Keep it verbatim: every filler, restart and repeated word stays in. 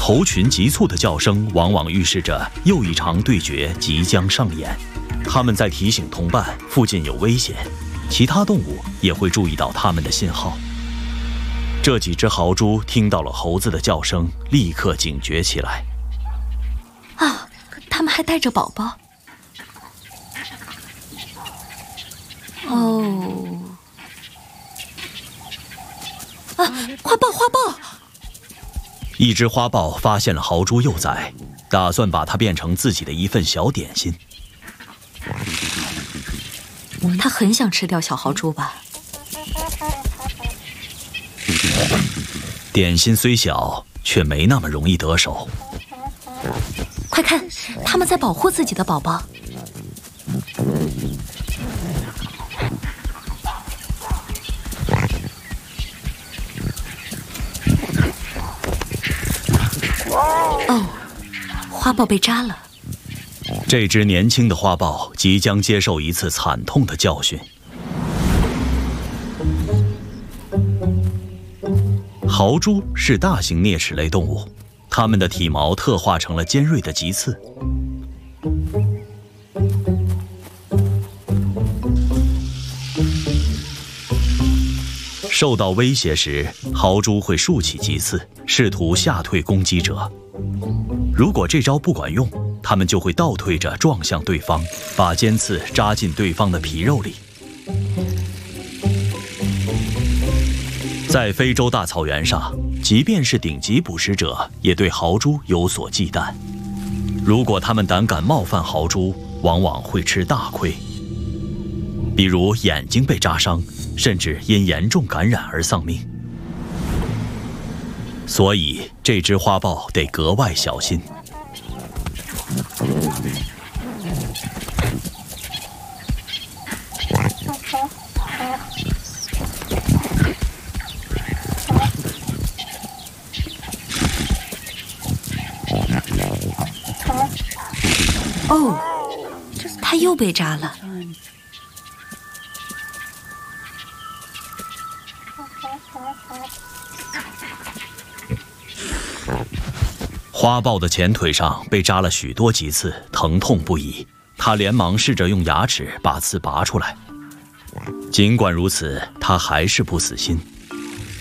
猴群急促的叫声往往预示着又一场对决即将上演。他们在提醒同伴附近有危险，其他动物也会注意到它们的信号。这几只豪猪听到了猴子的叫声，立刻警觉起来。 啊，它们还带着宝宝。哦。啊，花豹，花豹！ 一只花豹发现了豪猪幼崽，打算把它变成自己的一份小点心。 它很想吃掉小豪猪吧？ 点心虽小，却没那么容易得手。 快看，它们在保护自己的宝宝。哦，花豹被扎了。 这只年轻的花豹即将接受一次惨痛的教训。豪猪是大型啮齿类动物，它们的体毛特化成了尖锐的棘刺。受到威胁时，豪猪会竖起棘刺，试图吓退攻击者。如果这招不管用，它们就会倒退着撞向对方，把尖刺扎进对方的皮肉里。在非洲大草原上，即便是顶级捕食者，也对豪猪有所忌惮。如果他们胆敢冒犯豪猪，往往会吃大亏，比如眼睛被扎伤，甚至因严重感染而丧命。所以，这只花豹得格外小心。 哦，它又被扎了。 花豹的前腿上被扎了许多棘刺，疼痛不已。它连忙试着用牙齿把刺拔出来，尽管如此，它还是不死心。